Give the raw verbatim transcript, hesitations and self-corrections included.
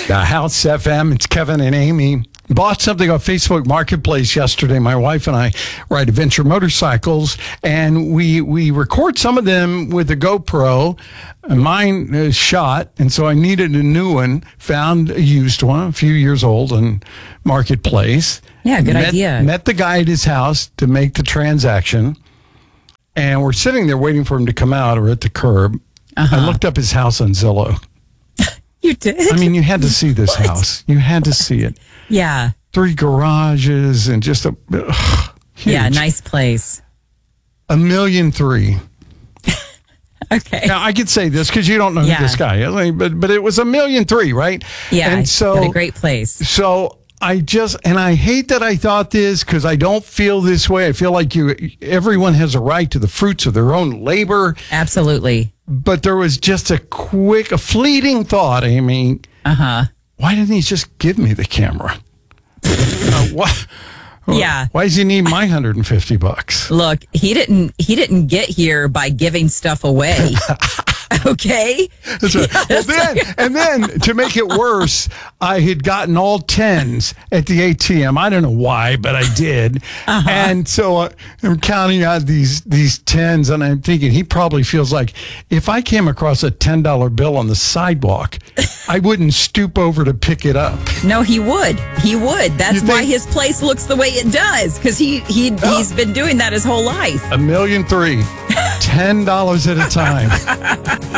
The House F M, it's Kevin and Amy. Bought something on Facebook Marketplace yesterday. My wife and I ride adventure motorcycles, and we we record some of them with a GoPro. Mine is shot, and so I needed a new one. Found a used one, a few years old, on Marketplace. Yeah, good met, idea. Met the guy at his house to make the transaction, and we're sitting there waiting for him to come out or at the curb. Uh-huh. I looked up his house on Zillow. You did? I mean, you had to see this What? house. You had to see it. Yeah. Three garages and just a ugh, huge. Yeah, nice place. A million three. Okay. Now I could say this because you don't know Yeah. who this guy is, like, but but it was a million three, right? Yeah. and so got a great place. So I just and I hate that I thought this because I don't feel this way. I feel like you. Everyone has a right to the fruits of their own labor. Absolutely. But there was just a quick, a fleeting thought, Amy. Uh huh. Why didn't he just give me the camera? uh, what? Yeah. Why does he need my one hundred fifty bucks? Look, he didn't. He didn't get here by giving stuff away. Okay. That's right. Well, then, and then to make it worse, I had gotten all tens at the A T M. I don't know why, but I did. Uh-huh. And so uh, I'm counting out these these tens, and I'm thinking he probably feels like if I came across a ten dollar bill on the sidewalk, I wouldn't stoop over to pick it up. No, he would. He would. That's You why think- his place looks the way it does, because he he Oh. he's been doing that his whole life. A million three, ten dollars at a time.